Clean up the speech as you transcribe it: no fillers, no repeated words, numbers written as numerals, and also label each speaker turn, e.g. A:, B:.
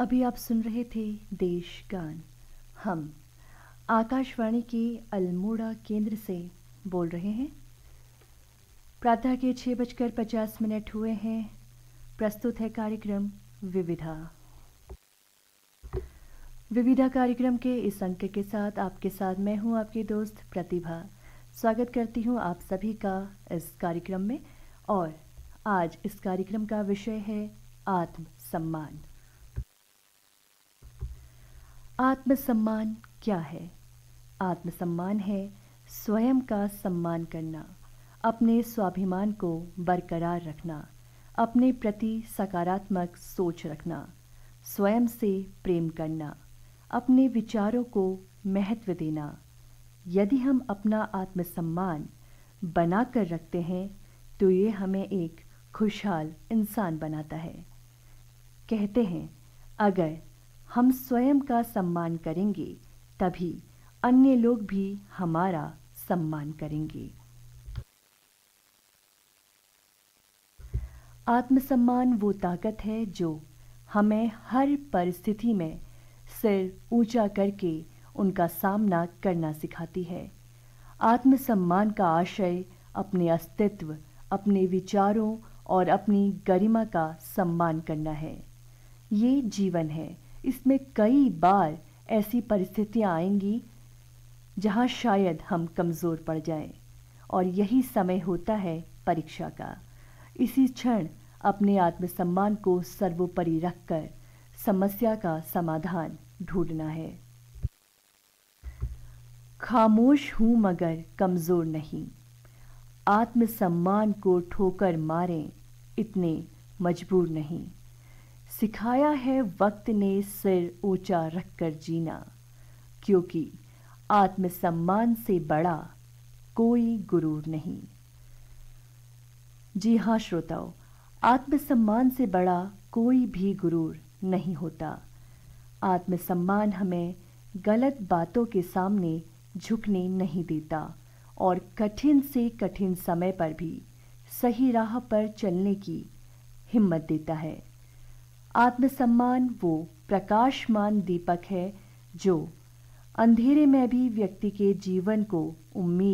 A: अभी आप सुन रहे थे देश गान। हम आकाशवाणी के अल्मोड़ा केंद्र से बोल रहे हैं। प्रातः के 6:50 हुए हैं। प्रस्तुत है कार्यक्रम विविधा। विविधा कार्यक्रम के इस अंक के साथ आपके साथ मैं हूं आपकी दोस्त प्रतिभा। स्वागत करती हूं आप सभी का इस कार्यक्रम में। और आज इस कार्यक्रम का विषय है आत्मसम्मान। आत्मसम्मान क्या है? आत्मसम्मान है स्वयं का सम्मान करना, अपने स्वाभिमान को बरकरार रखना, अपने प्रति सकारात्मक सोच रखना, स्वयं से प्रेम करना, अपने विचारों को महत्व देना। यदि हम अपना आत्मसम्मान बना कर रखते हैं तो ये हमें एक खुशहाल इंसान बनाता है। कहते हैं, अगर हम स्वयं का सम्मान करेंगे तभी अन्य लोग भी हमारा सम्मान करेंगे। आत्मसम्मान वो ताकत है जो हमें हर परिस्थिति में सिर ऊंचा करके उनका सामना करना सिखाती है। आत्मसम्मान का आशय अपने अस्तित्व, अपने विचारों और अपनी गरिमा का सम्मान करना है। ये जीवन है, इसमें कई बार ऐसी परिस्थितियां आएंगी जहां शायद हम कमज़ोर पड़ जाएं, और यही समय होता है परीक्षा का। इसी क्षण अपने आत्मसम्मान को सर्वोपरि रखकर समस्या का समाधान ढूंढना है। खामोश हूं मगर कमज़ोर नहीं, आत्मसम्मान को ठोकर मारें इतने मजबूर नहीं। सिखाया है वक्त ने सिर ऊंचा रखकर जीना, क्योंकि आत्मसम्मान से बड़ा कोई गुरूर नहीं। जी हाँ श्रोताओ, आत्मसम्मान से बड़ा कोई भी गुरूर नहीं होता। आत्मसम्मान हमें गलत बातों के सामने झुकने नहीं देता और कठिन से कठिन समय पर भी सही राह पर चलने की हिम्मत देता है। आत्मसम्मान वो प्रकाशमान दीपक है जो अंधेरे में भी व्यक्ति के जीवन को उम्मीद